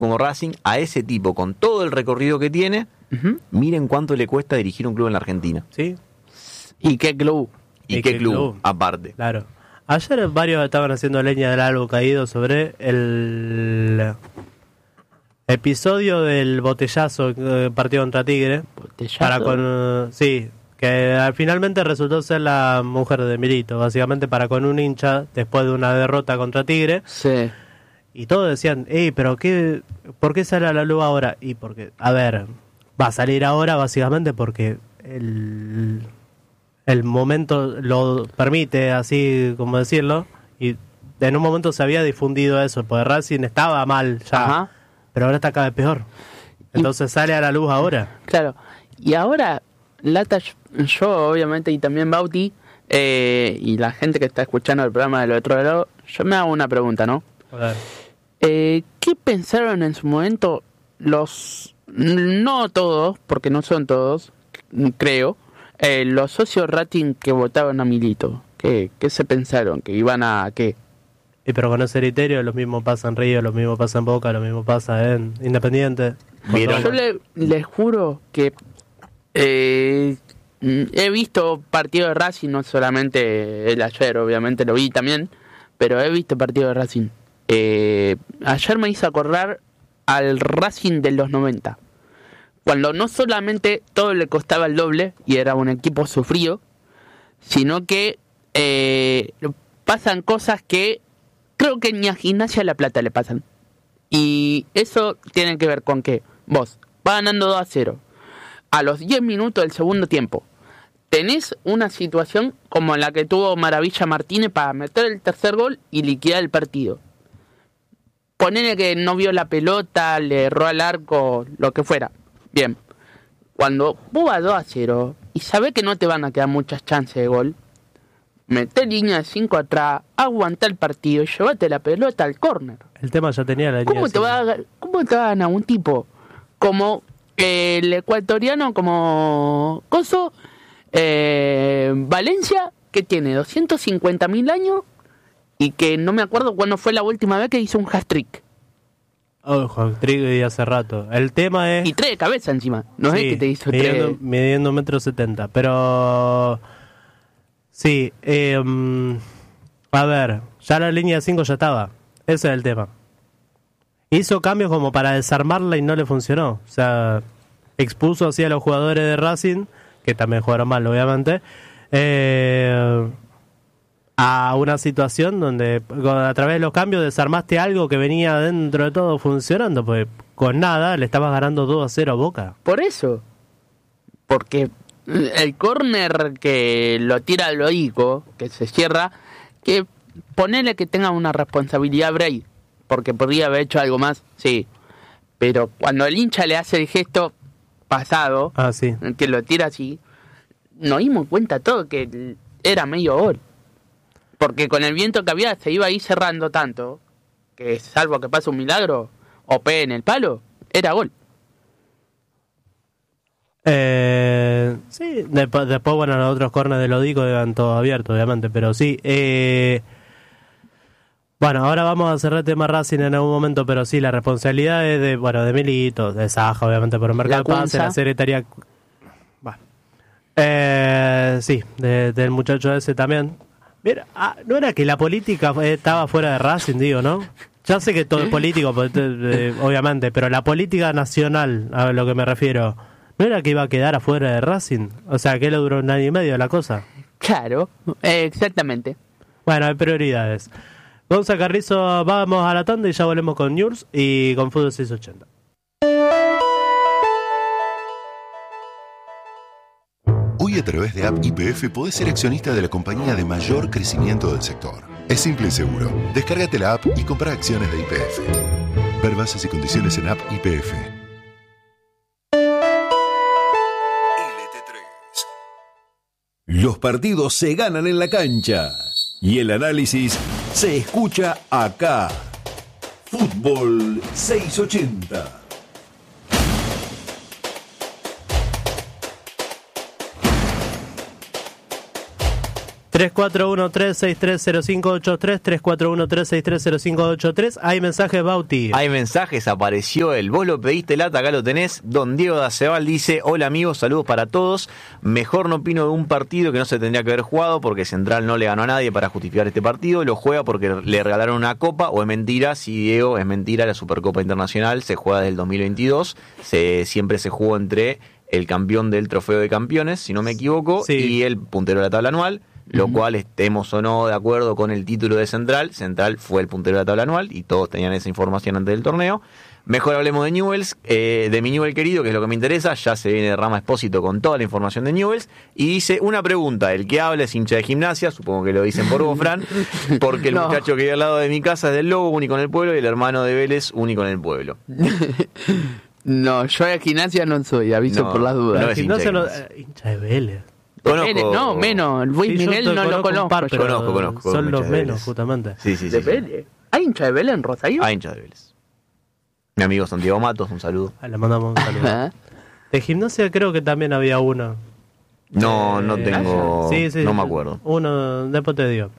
como Racing, a ese tipo, con todo el recorrido que tiene, miren cuánto le cuesta dirigir un club en la Argentina. Sí. ¿Y qué club? ¿Y qué club? Aparte. Claro. Ayer varios estaban haciendo leña del árbol caído sobre el episodio del botellazo partido contra Tigre. ¿Botellazo? Sí, que finalmente resultó ser la mujer de Milito, básicamente para con un hincha después de una derrota contra Tigre. Sí. Y todos decían, pero ¿por qué sale a la luz ahora? Y porque, a ver, va a salir ahora básicamente porque el momento lo permite, así como decirlo, y en un momento se había difundido eso, porque Racing estaba mal ya, Ajá. pero ahora está cada vez peor. Entonces sale a la luz ahora. Claro. Y ahora, Lata, yo obviamente, y también Bauti, y la gente que está escuchando el programa del otro lado, yo me hago una pregunta, ¿no? A ver. ¿Qué pensaron en su momento no todos, porque no son todos, creo, los socios Racing que votaban a Milito? ¿Qué se pensaron? ¿Que iban a qué? Pero con ese criterio lo mismo pasa en Río, lo mismo pasa en Boca, lo mismo pasa en Independiente. Yo les juro que he visto partidos de Racing, no solamente el ayer, obviamente lo vi también, pero he visto partidos de Racing. Ayer me hizo acordar al Racing de los 90, cuando no solamente todo le costaba el doble y era un equipo sufrido, sino que pasan cosas que creo que ni a Gimnasia La Plata le pasan. Y eso tiene que ver con que vos vas ganando 2-0. A los 10 minutos del segundo tiempo tenés una situación como la que tuvo Maravilla Martínez para meter el tercer gol y liquidar el partido. Ponele que no vio la pelota, le erró al arco, lo que fuera. Bien. Cuando vos vas 2-0 y sabés que no te van a quedar muchas chances de gol, meté línea de 5 atrás, aguantá el partido y llevate la pelota al córner. El tema ya tenía la línea. ¿Cómo te va a ganar un tipo como el ecuatoriano, como Coso, Valencia, que tiene 250.000 años y que no me acuerdo cuándo fue la última vez que hizo un hat-trick? Ojo, trigo y hace rato. El tema es... Y 3 de cabeza encima. No es que te hizo 3. Midiendo 1,70 m. Pero... Sí. A ver. Ya la línea de 5 ya estaba. Ese es el tema. Hizo cambios como para desarmarla y no le funcionó. O sea, expuso así a los jugadores de Racing, que también jugaron mal, obviamente, a una situación donde a través de los cambios desarmaste algo que venía dentro de todo funcionando, pues con nada le estabas ganando 2-0 a Boca. Por eso, porque el córner que lo tira al Lodico, que se cierra, que ponele que tenga una responsabilidad Bray, porque podría haber hecho algo más, sí, pero cuando el hincha le hace el gesto pasado, sí, que lo tira así, nos dimos cuenta todo que era medio gol. Porque con el viento que había se iba ahí cerrando tanto que salvo que pase un milagro o pegue en el palo, era gol. Sí, después bueno, los otros corners de Lodico eran todos abiertos, obviamente, pero sí. Bueno, ahora vamos a cerrar el tema Racing en algún momento, pero sí, la responsabilidad es de Milito, de Saja, obviamente, por el mercado de pase, la secretaría. Bueno. Sí, del muchacho ese también. Mira, no era que la política estaba fuera de Racing, digo, ¿no? Ya sé que todo es político, obviamente, pero la política nacional, a lo que me refiero, ¿no era que iba a quedar afuera de Racing? O sea, que le duró un año y medio la cosa. Claro, exactamente. Bueno, hay prioridades. Gonza Carrizo, vamos a la tanda y ya volvemos con News y con Fútbol 680. Hoy a través de App YPF podés ser accionista de la compañía de mayor crecimiento del sector. Es simple y seguro. Descárgate la app y compra acciones de YPF. Ver bases y condiciones en App YPF. Los partidos se ganan en la cancha y el análisis se escucha acá. Fútbol 680. 3413630583, 3413630583. Hay mensajes, Bauti. Hay mensajes, apareció él. Vos lo pediste, Lata, acá lo tenés. Don Diego Dacebal dice: hola amigos, saludos para todos. Mejor no opino de un partido que no se tendría que haber jugado porque Central no le ganó a nadie para justificar este partido. Lo juega porque le regalaron una copa, o es mentira. Sí, Diego, es mentira. La Supercopa Internacional se juega desde el 2022. Siempre se jugó entre el campeón del Trofeo de Campeones, si no me equivoco, Sí. y el puntero de la tabla anual. Lo cual, estemos o no de acuerdo con el título de Central fue el puntero de la tabla anual y todos tenían esa información antes del torneo. Mejor hablemos de Newell's, de mi Newell querido, que es lo que me interesa. Ya se viene Rama Espósito con toda la información de Newell's. Y dice una pregunta: el que habla es hincha de Gimnasia, supongo que lo dicen por vos, Fran, porque el muchacho que vive al lado de mi casa es del Lobo, único en el pueblo, y el hermano de Vélez, único en el pueblo. No, yo de Gimnasia no soy, aviso No, por las dudas. no es hincha de Gimnasia. Hincha de Vélez. Conozco. No, menos. Luis Sí, Miguel yo no lo conozco un par, conozco. pero Conozco son los hinchas de menos, Vélez. justamente. Sí, sí, sí. ¿De Vélez? ¿Hay hincha de Vélez en Rosario? Ah, hincha de Vélez. Mi amigo Santiago Matos, un saludo. Le mandamos un saludo. ¿Ah? De Gimnasia creo que también había uno. No tengo. Sí, no me acuerdo. Uno, después te digo.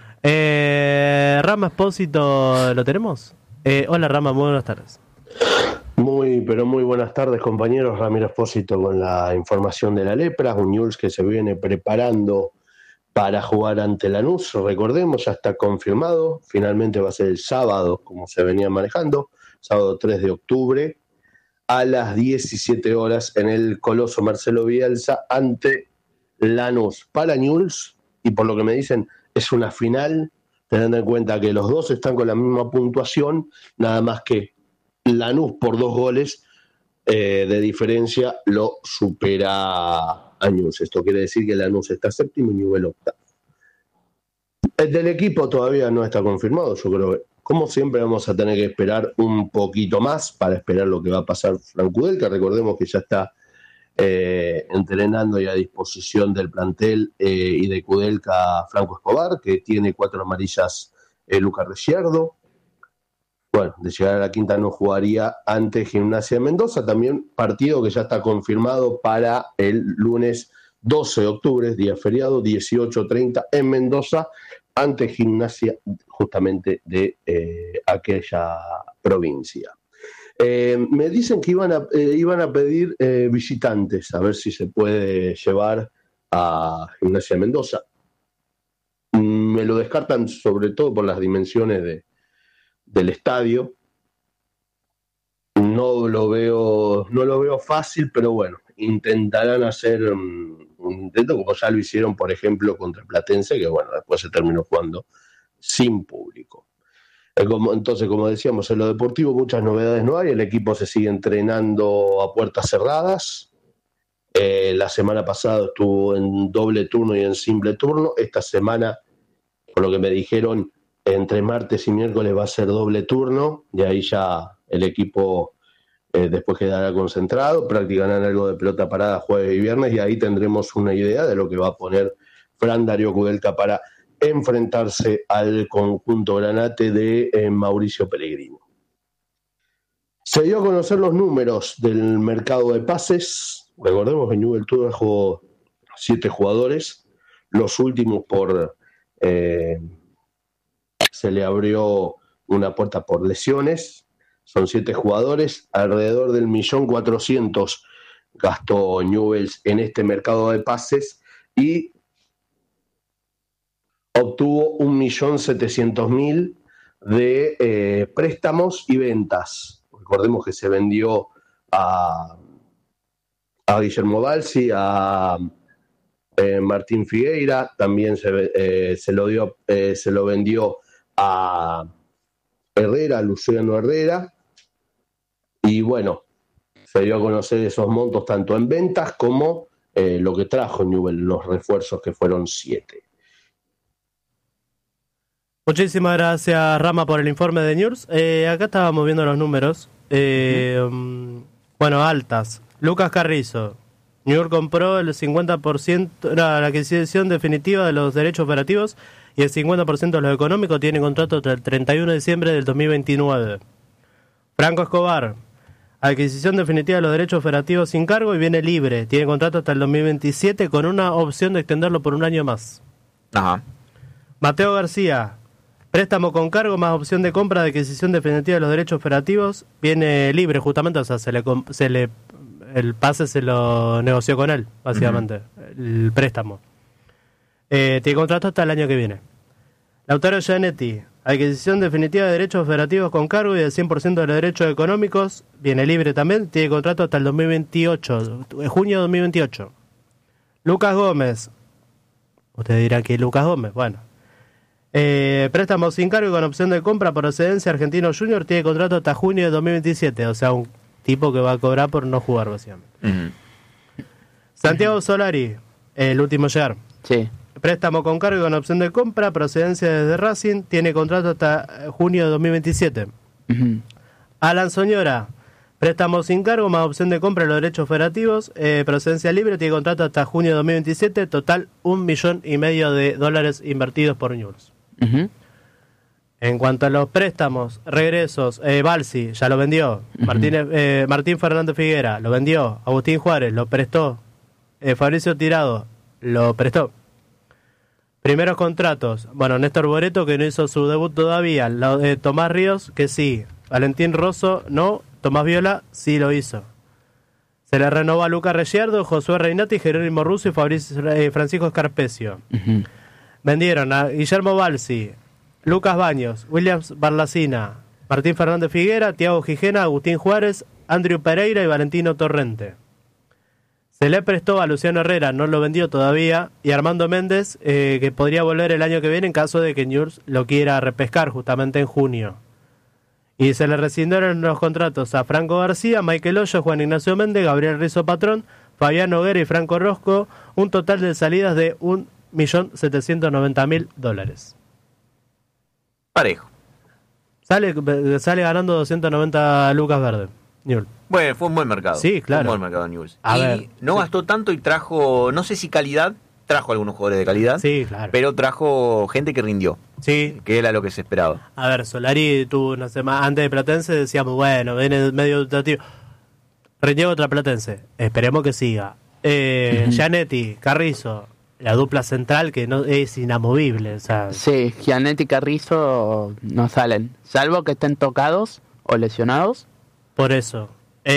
Rama Espósito, ¿lo tenemos? Hola Rama, muy buenas tardes. Pero muy buenas tardes, compañeros. Ramiro Espósito con la información de la Lepra, un Newell's que se viene preparando para jugar ante Lanús. Recordemos, ya está confirmado, finalmente va a ser el sábado, como se venía manejando, sábado 3 de octubre, a las 17 horas en el Coloso Marcelo Bielsa ante Lanús. Para Newell's, y por lo que me dicen, es una final, teniendo en cuenta que los dos están con la misma puntuación, nada más que Lanús por 2 goles de diferencia lo supera a Newell's. Esto quiere decir que Lanús está séptimo y Newell's octavo. El del equipo todavía no está confirmado. Yo creo que, como siempre, vamos a tener que esperar un poquito más para esperar lo que va a pasar Franco Kudelka. Recordemos que ya está entrenando y a disposición del plantel y de Kudelka Franco Escobar, que tiene 4 amarillas Lucas Ricciardo. Bueno, de llegar a la quinta no jugaría ante Gimnasia de Mendoza, también partido que ya está confirmado para el lunes 12 de octubre, día feriado, 18:30 en Mendoza, ante Gimnasia justamente de aquella provincia. Me dicen que iban a pedir visitantes, a ver si se puede llevar a Gimnasia de Mendoza. Me lo descartan sobre todo por las dimensiones del estadio. No lo veo fácil, pero bueno, intentarán hacer un intento, como ya lo hicieron, por ejemplo, contra Platense, que bueno, después se terminó jugando sin público. Entonces, como decíamos, en lo deportivo muchas novedades no hay, el equipo se sigue entrenando a puertas cerradas. La semana pasada estuvo en doble turno y en simple turno. Esta semana, por lo que me dijeron, entre martes y miércoles va a ser doble turno, y ahí ya el equipo después quedará concentrado, practicarán algo de pelota parada jueves y viernes, y ahí tendremos una idea de lo que va a poner Fran Darío Kudelka para enfrentarse al conjunto granate de Mauricio Pellegrino. Se dio a conocer los números del mercado de pases. Recordemos que Newell's trajo 7 jugadores, los últimos se le abrió una puerta por lesiones. Son 7 jugadores, alrededor del 1.400.000 gastó Newell's en este mercado de pases y obtuvo 1.700.000 de préstamos y ventas. Recordemos que se vendió a Guillermo Balsi, a Martín Figueira, también se lo vendió a Herrera, Luciano Herrera, y bueno, se dio a conocer esos montos tanto en ventas como lo que trajo Newell's, los refuerzos que fueron 7. Muchísimas gracias, Rama, por el informe de Newell's. Acá estábamos viendo los números. Bueno, altas. Lucas Carrizo. Newell's compró el 50%, la adquisición definitiva de los derechos operativos y el 50% de los económicos. Tiene contrato hasta el 31 de diciembre del 2029. Franco Escobar. Adquisición definitiva de los derechos operativos sin cargo y viene libre. Tiene contrato hasta el 2027 con una opción de extenderlo por un año más. Ajá. Mateo García, préstamo con cargo más opción de compra de adquisición definitiva de los derechos operativos, viene libre justamente, o sea, el pase se lo negoció con él, básicamente, el préstamo. Tiene contrato hasta el año que viene. Lautaro Gianetti, adquisición definitiva de derechos operativos con cargo y del 100% de los derechos económicos, viene libre también, tiene contrato hasta el 2028, junio de 2028. Lucas Gómez, ustedes dirán que Lucas Gómez, bueno. Préstamo sin cargo y con opción de compra, procedencia Argentino Junior, tiene contrato hasta junio de 2027, o sea, un tipo que va a cobrar por no jugar, básicamente. Santiago Solari, el último llegar. Sí. Préstamo con cargo y con opción de compra, procedencia desde Racing, tiene contrato hasta junio de 2027. Alan Soñora, préstamo sin cargo más opción de compra de los derechos operativos, procedencia libre, tiene contrato hasta junio de 2027, total $1,500,000 invertidos por Newell's. En cuanto a los préstamos, regresos, Balsi ya lo vendió, Martín Fernández Figuera lo vendió, Agustín Juárez lo prestó, Fabricio Tirado lo prestó. Primeros contratos, bueno, Néstor Boreto que no hizo su debut todavía, Tomás Ríos que sí, Valentín Rosso no, Tomás Viola sí lo hizo. Se le renovó a Lucas Reyardo, Josué Reinati, Jerónimo Russo y Francisco Escarpecio. Vendieron a Guillermo Balsi, Lucas Baños, Williams Barlacina, Martín Fernández Figuera, Tiago Gijena, Agustín Juárez, Andrew Pereira y Valentino Torrente. Se le prestó a Luciano Herrera, no lo vendió todavía, y Armando Méndez, que podría volver el año que viene en caso de que Newell's lo quiera repescar justamente en junio. Y se le rescindieron los contratos a Franco García, Michael Hoyo, Juan Ignacio Méndez, Gabriel Rizzo Patrón, Fabián Noguera y Franco Rosco, un total de salidas de $1,790,000. Parejo. Sale ganando 290 lucas verde, Newell's. Bueno, fue un buen mercado. Sí, claro. Fue un buen mercado Newell's. A y ver, no gastó tanto y trajo, no sé si calidad, trajo algunos jugadores de calidad, Sí, claro. pero trajo gente que rindió, Sí. que era lo que se esperaba. A ver, Solari tuvo una semana antes de Platense, decíamos, bueno, viene medio dubitativo. Rindió otra Platense, esperemos que siga. Gianetti, Carrizo, la dupla central que no es inamovible, o sea, Sí, Gianetti y Carrizo no salen, salvo que estén tocados o lesionados. por eso.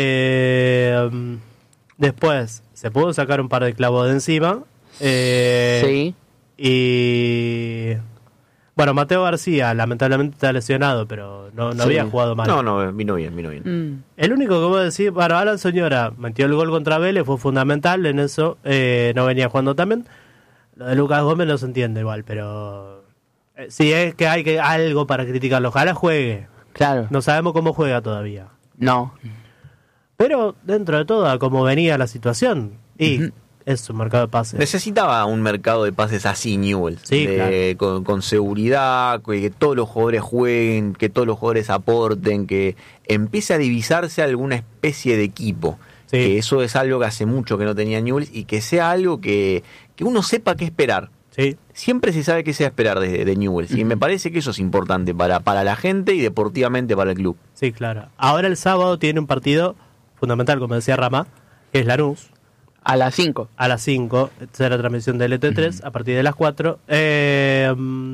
Después se pudo sacar un par de clavos de encima. Sí. Y bueno, Mateo García lamentablemente está lesionado, pero no Sí. había jugado mal. No, vino bien. El único que voy a decir, bueno, Alan Soñora metió el gol contra Vélez, fue fundamental en eso, no venía jugando también. Lo de Lucas Gómez no se entiende igual, pero sí es que hay algo para criticarlo. Ojalá juegue. Claro. No sabemos cómo juega todavía. No. Pero dentro de todo, a cómo venía la situación, y es un mercado de pases. Necesitaba un mercado de pases así, Newell's. Sí, claro. Con seguridad, que todos los jugadores jueguen, que todos los jugadores aporten, que empiece a divisarse alguna especie de equipo. Sí. Que eso es algo que hace mucho que no tenía Newell's y que sea algo que uno sepa qué esperar. Sí, Siempre se sabe qué se va a esperar de Newell's y me parece que eso es importante para la gente y deportivamente para el club. sí, claro. Ahora el sábado tiene un partido fundamental, como decía Rama, que es Lanús, A las 5. a las 5, será la transmisión del ET3, a partir de las 4, que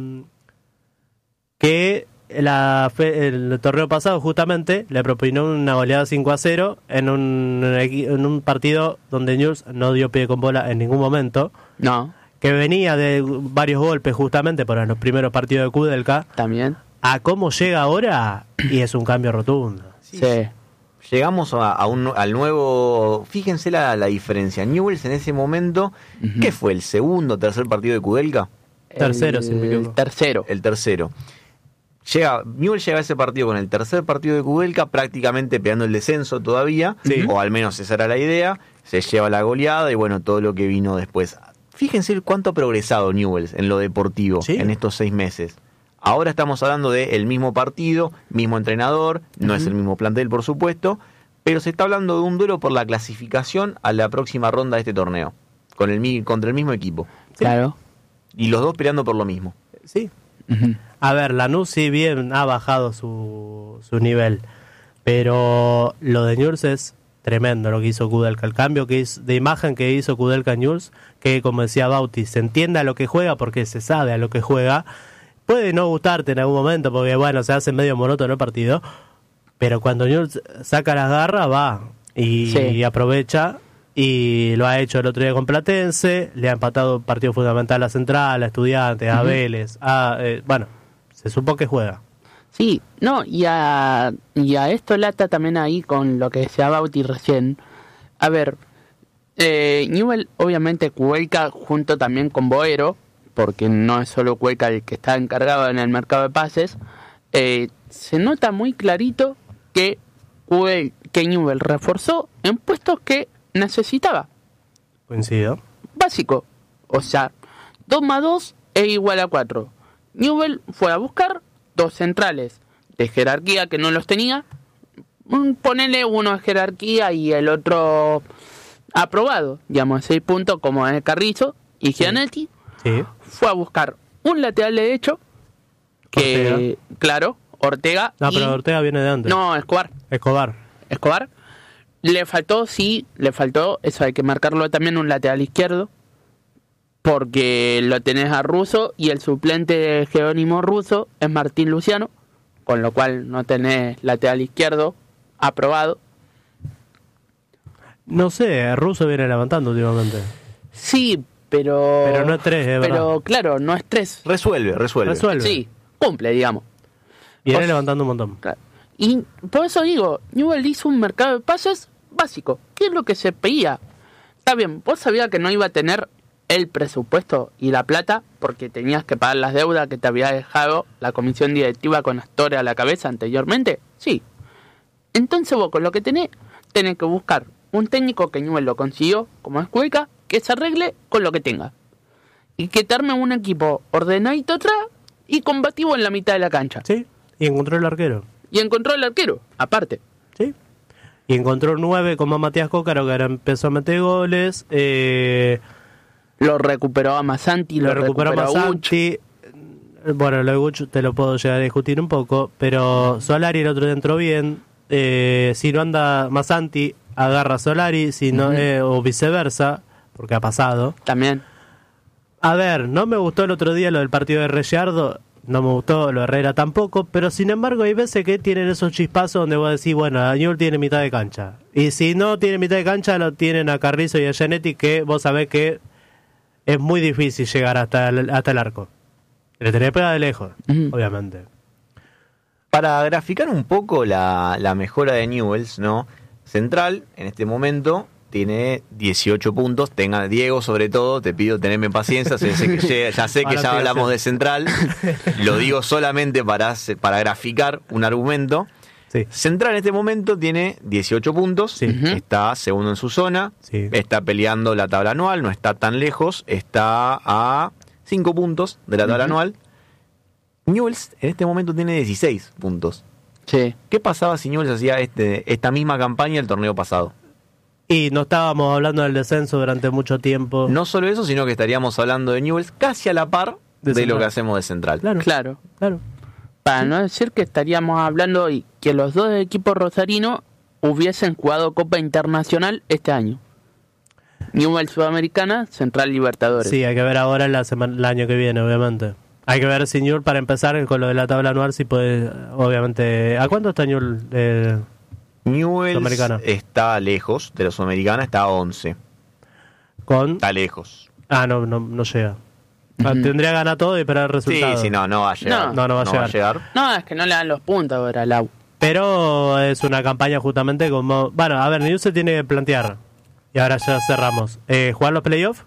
el torneo pasado justamente le propinó una goleada 5-0 en un partido donde Newell's no dio pie con bola en ningún momento, No, que venía de varios golpes justamente por los primeros partidos de Kudelka, también. a cómo llega ahora, y es un cambio rotundo. Sí. Llegamos al nuevo... Fíjense la diferencia. Newell's en ese momento, ¿qué fue? ¿El segundo o tercer partido de Kudelka? Tercero, si no me equivoco. Tercero. El tercero. Newell's llega a ese partido con el tercer partido de Kudelka, prácticamente pegando el descenso todavía, Sí. o al menos esa era la idea. Se lleva la goleada y bueno, todo lo que vino después. Fíjense cuánto ha progresado Newell's en lo deportivo Sí. en estos 6 meses. Ahora estamos hablando del mismo partido, mismo entrenador, no es el mismo plantel por supuesto, pero se está hablando de un duelo por la clasificación a la próxima ronda de este torneo, contra el mismo equipo. Claro. Y los dos peleando por lo mismo. Sí. A ver, Lanús si bien ha bajado su nivel, pero lo de Newell's es tremendo lo que hizo Kudelka. El cambio que hizo, de imagen que hizo Kudelka Newell's, que como decía Bauti, se entiende a lo que juega porque se sabe a lo que juega. Puede no gustarte en algún momento porque, bueno, se hace medio monótono el partido, pero cuando Newell's saca las garras, va y aprovecha. Y lo ha hecho el otro día con Platense, le ha empatado un partido fundamental a Central, a Estudiantes, a Vélez, bueno, se supo que juega. Sí, no, y a esto lata también ahí con lo que decía Bauti recién. A ver, Newell obviamente Cuelca junto también con Boero, porque no es solo Cuelca el que está encargado en el mercado de pases, se nota muy clarito que Newell reforzó en puestos que necesitaba. Coincido. Básico. O sea, 2 más 2 es igual a 4. Newell fue a buscar 2 centrales de jerarquía que no los tenía. Ponele uno de jerarquía y el otro aprobado, digamos, 6 puntos como es Carrizo y Gianetti. Sí. Fue a buscar un lateral derecho que, Ortega. claro, Ortega. No, pero Ortega viene de antes. No, Escobar. Le faltó, eso hay que marcarlo también, un lateral izquierdo, porque lo tenés a Russo y el suplente de Jerónimo Russo es Martín Luciano, con lo cual no tenés lateral izquierdo aprobado. No sé, Russo viene levantando últimamente. Sí, pero no es 3, es pero verdad. claro, no es 3. Resuelve. Sí, cumple, digamos. Viene levantando un montón. Claro. Y por eso digo, Newell hizo un mercado de pases básico. ¿Qué es lo que se pedía? Está bien, vos sabías que no iba a tener el presupuesto y la plata porque tenías que pagar las deudas que te había dejado la comisión directiva con Astore a la cabeza anteriormente. Sí. Entonces vos con lo que tenés que buscar un técnico que Newell lo consiguió, como es Cueca, que se arregle con lo que tenga. Y que te arme un equipo ordenadito atrás y combativo en la mitad de la cancha. Sí, y encontró el arquero. Y encontró el arquero, aparte. Sí. Y encontró un 9 como Matías Cócaro, que ahora empezó a meter goles. Lo recuperó a Masanti, Lo recuperó a Masanti. Bueno, lo de Guch te lo puedo llegar a discutir un poco, pero Solari el otro día entró bien. Si no anda Masanti, agarra a Solari, si no, o viceversa, porque ha pasado. También. A ver, no me gustó el otro día lo del partido de Rellardo, no me gustó lo de Herrera tampoco, pero sin embargo hay veces que tienen esos chispazos donde vos decís, bueno, Newell tiene mitad de cancha. Y si no tiene mitad de cancha, lo tienen a Carrizo y a Gianetti, que vos sabés que es muy difícil llegar hasta el arco. Le tenés que pegar de lejos, obviamente. Para graficar un poco la mejora de Newell's, ¿no? Central, en este momento, tiene 18 puntos. Tenga Diego, sobre todo, te pido tenerme paciencia. Ya sé que ya hablamos de Central. Lo digo solamente para graficar un argumento. Sí. Central en este momento tiene 18 puntos. Sí. Está segundo en su zona. Sí. Está peleando la tabla anual. No está tan lejos. Está a 5 puntos de la tabla anual. Newell's en este momento tiene 16 puntos. Sí. ¿Qué pasaba si Newell's hacía esta misma campaña el torneo pasado? Y no estábamos hablando del descenso durante mucho tiempo. No solo eso, sino que estaríamos hablando de Newell's casi a la par de Central. lo que hacemos de Central. Claro. Para no decir que estaríamos hablando y que los dos equipos rosarinos hubiesen jugado Copa Internacional este año. Newell Sudamericana, Central Libertadores. Sí, hay que ver ahora el año que viene, obviamente. Hay que ver si Newell, para empezar con lo de la tabla anual, si puede, obviamente... ¿A cuánto está Newell? Newell's Sudamericana. está lejos de la Sudamericana, está a 11. Con... Está lejos. No llega. Tendría que ganar todo y esperar el resultado. Sí, no va a llegar. No va a llegar. No, es que no le dan los puntos ahora al AU. Pero es una campaña justamente como... Bueno, a ver, Newell's se tiene que plantear. Y ahora ya cerramos. Jugar los playoffs.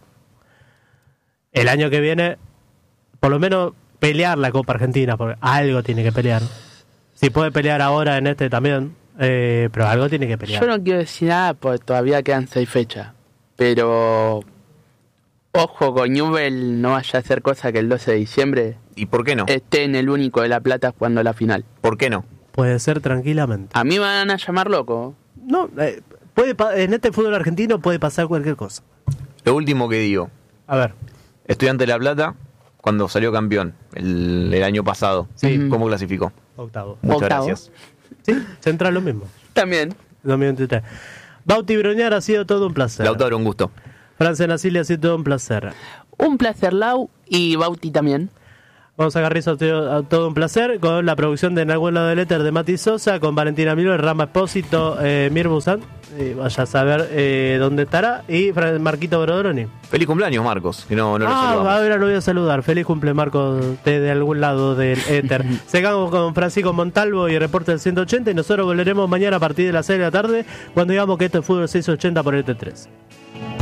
El año que viene, por lo menos pelear la Copa Argentina, porque algo tiene que pelear. Si puede pelear ahora en este también, pero algo tiene que pelear. Yo no quiero decir nada porque todavía quedan 6 fechas. Pero... Ojo con Newell, no vaya a hacer cosa que el 12 de diciembre ¿Y por qué no? esté en el único de La Plata jugando la final. ¿Por qué no? Puede ser tranquilamente. A mí me van a llamar loco. No, en este fútbol argentino puede pasar cualquier cosa. Lo último que digo. A ver. Estudiante de La Plata, cuando salió campeón el año pasado, ¿cómo clasificó? Octavo. Muchas Octavo. gracias. Sí, Central lo mismo. También. 2023. Bauti Broñar, ha sido todo un placer. Lautaro, un gusto. Francia Nacili, ha sido todo un placer. Un placer, Lau, y Bauti también. Vamos a agarrar eso, todo un placer, con la producción de En algún lado del éter de Mati Sosa, con Valentina Miller, Rama Espósito, Mir Busan, vaya a saber dónde estará, y Marquito Brodroni. Feliz cumpleaños, Marcos, que no lo saludamos. Ahora lo voy a saludar. Feliz cumple, Marcos, de algún lado del éter. Seguimos con Francisco Montalvo y el reporte del 180, y nosotros volveremos mañana a partir de las 6 de la tarde, cuando digamos que esto es Fútbol 680 por el T3.